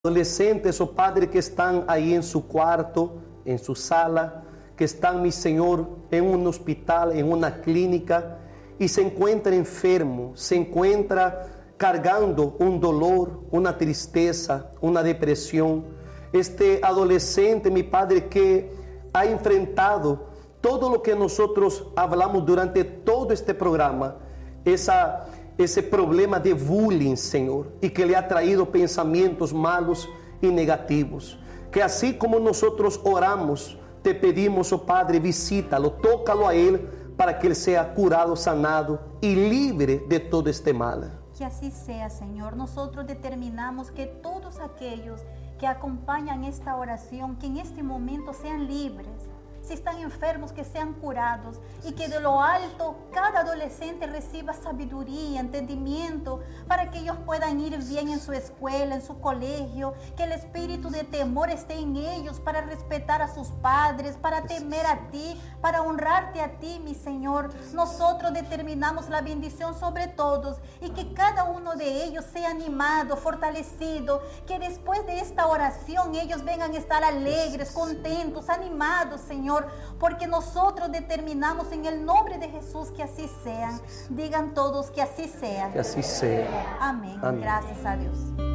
adolescentes, oh Padre, que están ahí en su cuarto, en su sala, que están, mi Señor, en un hospital, en una clínica, y se encuentra enfermo, se encuentra cargando un dolor, una tristeza, una depresión. Este adolescente, mi Padre, que ha enfrentado todo lo que nosotros hablamos durante todo este programa, ese problema de bullying, Señor, y que le ha traído pensamientos malos y negativos. Que así como nosotros oramos, te pedimos, oh Padre, visítalo, tócalo a él para que él sea curado, sanado y libre de todo este mal. Que así sea, Señor. Nosotros determinamos que todos aquellos que acompañan esta oración, que en este momento sean libres. Si están enfermos, que sean curados, y que de lo alto cada adolescente reciba sabiduría, entendimiento, para que ellos puedan ir bien en su escuela, en su colegio, que el espíritu de temor esté en ellos para respetar a sus padres, para temer a ti, para honrarte a ti, mi Señor. Nosotros determinamos la bendición sobre todos, y que cada uno de ellos sea animado, fortalecido, que después de esta oración ellos vengan a estar alegres, contentos, animados, Señor, porque nosotros determinamos en el nombre de Jesús que así sean. Digan todos que así sea. Que así sea. Amén. Amén. Gracias a Dios.